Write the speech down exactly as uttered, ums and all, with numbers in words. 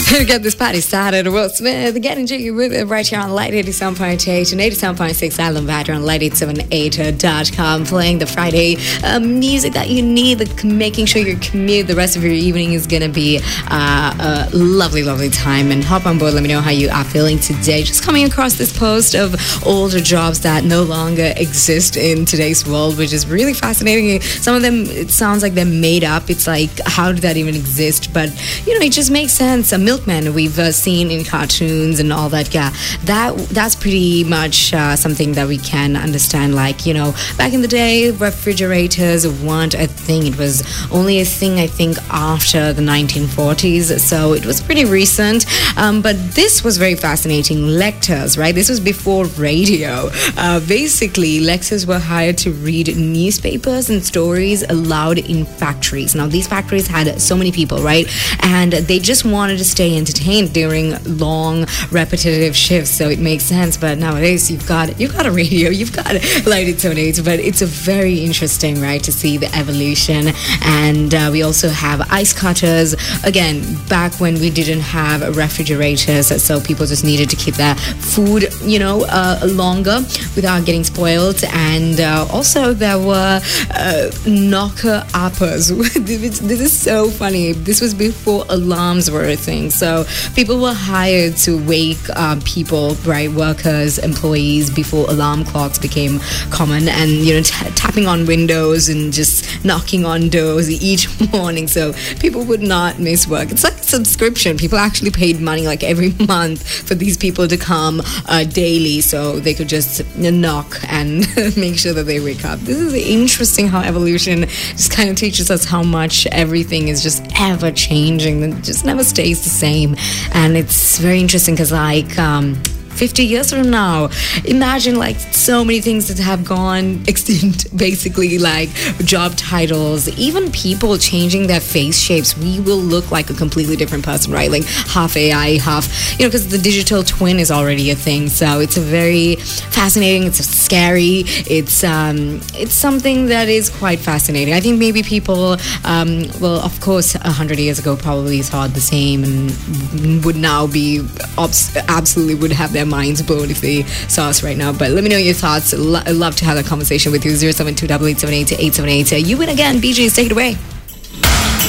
to get this party started. Will Smith getting jiggy with it right here on Light eighty-seven point eight and eighty-seven point six Island Battery on light eight seven eight dot com, playing the Friday uh, music that you need, the, making sure your commute, the rest of your evening is going to be uh, a lovely, lovely time. And hop on board, let me know how you are feeling today. Just coming across this post of older jobs that no longer exist in today's world, which is really fascinating. Some of them, it sounds like they're made up. It's like, how did that even exist? But, you know, it just makes sense. A milkman we've uh, seen in cartoons and all that. Yeah, that that's pretty much uh, something that we can understand. Like, you know, back in the day, refrigerators weren't a thing. It was only a thing, I think, after the nineteen forties. So it was pretty recent. Um, but this was very fascinating. Lectors, right? This was before radio. Uh, basically, lectors were hired to read newspapers and stories aloud in factories. Now, these factories had so many people, right? And they just wanted to stay entertained during long, repetitive shifts. So it makes sense. But nowadays, you've got you've got a radio, you've got Light eight seven eight. But it's a very interesting, right, to see the evolution. And uh, we also have ice cutters. Again, back when we didn't have refrigerators, so people just needed to keep their food, you know, uh, longer without getting spoiled. And uh, also there were uh, knocker uppers. This is so funny. This was before alarms were a thing. So people were hired to wake um, people, right, workers, employees, before alarm clocks became common, and, you know, t- tapping on windows and just knocking on doors each morning so people would not miss work. It's like a subscription. People actually paid money like every month for these people to come uh, daily so they could just knock and make sure that they wake up. This is interesting how evolution just kind of teaches us how much everything is just ever changing. It just never stays the same. And it's very interesting because, like, um, fifty years from now, imagine like so many things that have gone extinct, basically, like job titles, even people changing their face shapes. We will look like a completely different person, right? Like half A I, half, you know, because the digital twin is already a thing. So it's a very fascinating, it's scary, it's um, it's something that is quite fascinating. I think maybe people, um, well, of course, a hundred years ago probably thought the same and would now be obs- absolutely would have their minds blown if they saw us right now. But let me know your thoughts. I'd love to have that conversation with you. zero seven two eight eight seven eight eight seven eight. You win again. B Js, take it away.